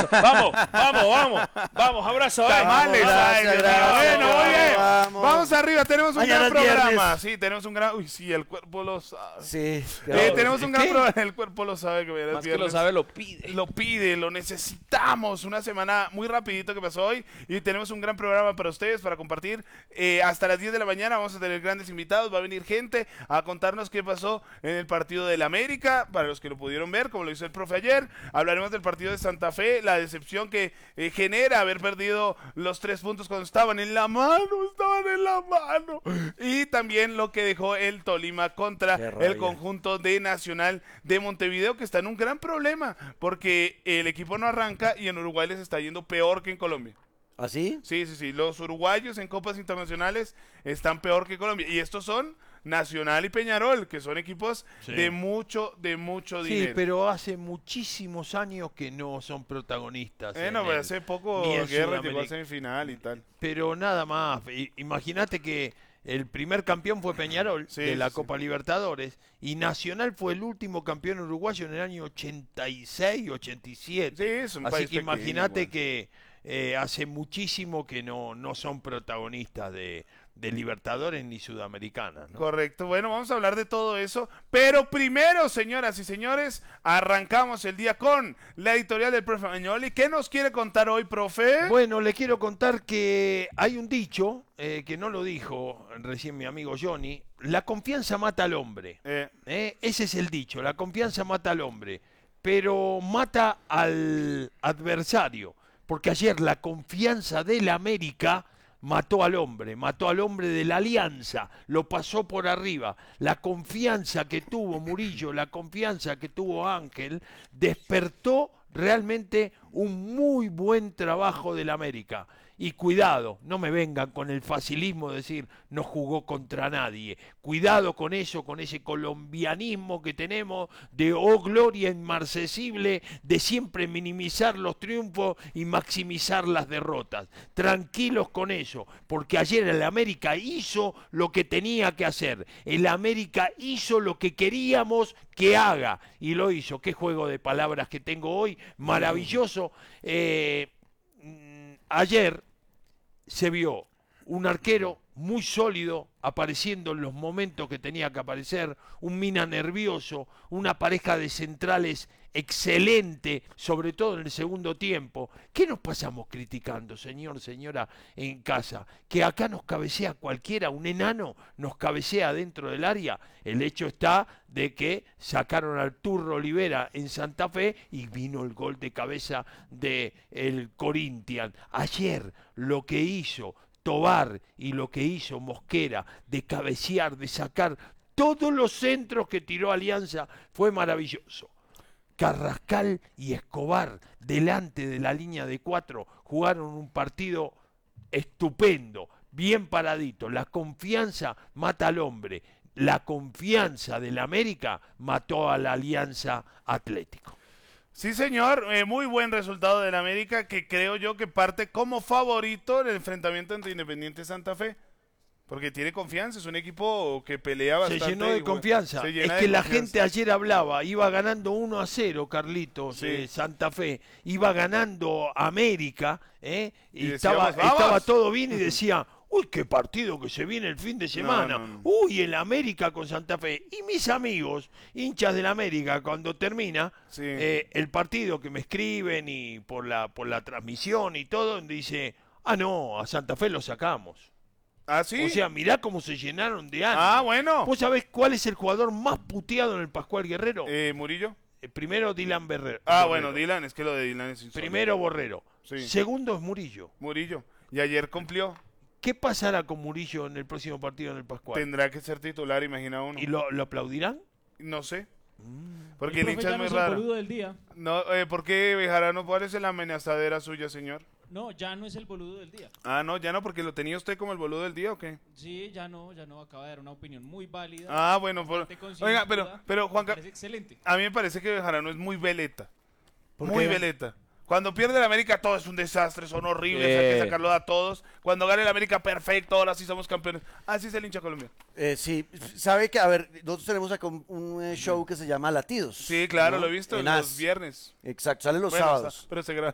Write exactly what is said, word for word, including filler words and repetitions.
Vamos, vamos, vamos, vamos, abrazo. Tamales, ay, Dios mío. Bueno, muy bien. Vamos. Vamos arriba, tenemos un Mañana gran es programa. viernes. Sí, tenemos un gran. Uy, sí, el cuerpo lo sabe. Sí. Eh, claro. tenemos un gran ¿Qué? programa. El cuerpo lo sabe que mañana es Más que lo viernes. sabe, lo pide. Lo pide, lo necesitamos. Una semana muy rapidito que pasó hoy y tenemos un gran programa para ustedes, para compartir. Eh, hasta las diez de la mañana vamos a tener grandes invitados. Va a venir gente a contarnos qué pasó en el partido del América, para los que lo pudieron ver, como lo hizo el profe ayer. Hablaremos del partido de Santa Fe, la decepción que eh, genera haber perdido los tres puntos cuando estaban en la mano, estaban en la mano. Y también lo que dejó el Tolima contra el conjunto de Nacional de Montevideo, que está en un gran problema, porque el equipo no arranca y en Uruguay les está yendo peor que en Colombia. ¿Así? Sí, sí, sí, los uruguayos en copas internacionales están peor que Colombia, y estos son Nacional y Peñarol, que son equipos Sí. de mucho, de mucho Sí, dinero. pero hace muchísimos años que no son protagonistas. Eh, en no, pero el- hace poco ni en Guerra llegó a Sudamérica. semifinal y tal. Pero nada más, i- imagínate que el primer campeón fue Peñarol Sí, de la sí, Copa Libertadores y Nacional fue el último campeón uruguayo en el año ochenta y seis, ochenta y siete. Sí, es un Así país que pequeño, imagínate igual. que eh, hace muchísimo que no, no son protagonistas de, de Libertadores ni Sudamericanas, ¿no? Correcto, bueno, vamos a hablar de todo eso, pero primero, señoras y señores, arrancamos el día con la editorial del profe Magnoli. ¿Qué nos quiere contar hoy, profe? Bueno, le quiero contar que hay un dicho eh, que no lo dijo recién mi amigo Johnny: la confianza mata al hombre. Eh, ¿eh? Ese es el dicho: la confianza mata al hombre, pero mata al adversario, porque ayer la confianza del América mató al hombre, mató al hombre de la Alianza, lo pasó por arriba. La confianza que tuvo Murillo, la confianza que tuvo Ángel, despertó realmente un muy buen trabajo del América. Y cuidado, no me vengan con el facilismo de decir no jugó contra nadie. Cuidado con eso, con ese colombianismo que tenemos de oh gloria inmarcesible, de siempre minimizar los triunfos y maximizar las derrotas. Tranquilos con eso, porque ayer el América hizo lo que tenía que hacer. El América hizo lo que queríamos que haga y lo hizo. Qué juego de palabras que tengo hoy, maravilloso. Eh, ayer se vio un arquero muy sólido apareciendo en los momentos que tenía que aparecer, un Mina nervioso, una pareja de centrales excelente, sobre todo en el segundo tiempo. ¿Qué nos pasamos criticando, señor, señora, en casa? Que acá nos cabecea cualquiera, un enano nos cabecea dentro del área. El hecho está de que sacaron al Turro Olivera en Santa Fe y vino el gol de cabeza del Corinthians. Ayer lo que hizo Tobar y lo que hizo Mosquera de cabecear, de sacar todos los centros que tiró Alianza fue maravilloso. Carrascal y Escobar delante de la línea de cuatro jugaron un partido estupendo, bien paradito. La confianza mata al hombre. La confianza del América mató a la Alianza Atlético. Sí, señor, eh, muy buen resultado del América, que creo yo que parte como favorito en el enfrentamiento entre Independiente y Santa Fe, porque tiene confianza, es un equipo que pelea bastante. Se llenó de y, confianza. se Es llena que de la confianza. gente ayer hablaba, iba ganando uno a cero, Carlitos, Sí. eh, Santa Fe, iba ganando América, eh, y, Y estaba, decíamos, "¡Vamos!". estaba todo bien y decía, uy, qué partido que se viene el fin de semana, No, no, no. uy, el América con Santa Fe. Y mis amigos, hinchas del América, cuando termina Sí. eh, el partido, que me escriben y por la, por la transmisión y todo, dice, ah, no, a Santa Fe lo sacamos. ¿Ah, sí? O sea, mirá cómo se llenaron de ánimo. ah, bueno. ¿Vos sabés cuál es el jugador más puteado en el Pascual Guerrero? Eh, ¿Murillo? Eh, Primero Dylan Berrero. Ah, Borrero. bueno, Dylan, es que lo de Dylan es insólito. Primero Borrero. Sí. Segundo es Murillo. Murillo. Y ayer cumplió. ¿Qué pasará con Murillo en el próximo partido en el Pascual? Tendrá que ser titular, imagina uno. ¿Y lo, lo aplaudirán? No sé. Mm. Porque el el, profe hincha ya es no muy es el raro. boludo del día. No, eh, ¿por qué Bejarano? ¿Cuál es la amenazadera suya, señor? No, ya no es el boludo del día. Ah, no, ya no, porque lo tenía usted como el boludo del día, ¿o qué? Sí, ya no, ya no. Acaba de dar una opinión muy válida. Ah, bueno, por... bastante concienzuda, oiga, pero, pero Juanca, parece excelente. a mí me parece que Bejarano es muy veleta. ¿Por Muy qué? veleta. Cuando pierde el América todo es un desastre, son horribles, Eh. hay que sacarlo a todos. Cuando gana el América, perfecto, ahora sí somos campeones. Así es el hincha colombiano. Eh, sí, sabe que, a ver, nosotros tenemos acá un, un, eh, show que se llama Latidos. Sí, claro, ¿no? lo he visto En los A S. viernes. Exacto, sale los Bueno, sábados. sa- pero se graba.